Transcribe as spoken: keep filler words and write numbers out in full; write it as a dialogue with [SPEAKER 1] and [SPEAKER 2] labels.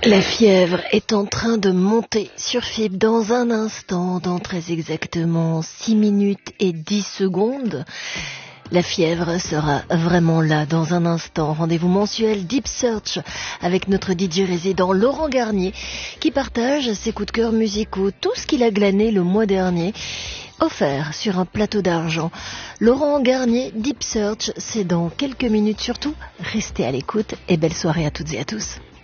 [SPEAKER 1] La fièvre est en train de monter sur F I B dans un instant, dans très exactement six minutes et dix secondes. La fièvre sera vraiment là dans un instant. Rendez-vous mensuel Deep Search avec notre D J résident Laurent Garnier qui partage ses coups de cœur musicaux, tout ce qu'il a glané le mois dernier, offert sur un plateau d'argent. Laurent Garnier, Deep Search, c'est dans quelques minutes surtout. Restez à l'écoute et belle soirée à toutes et à tous.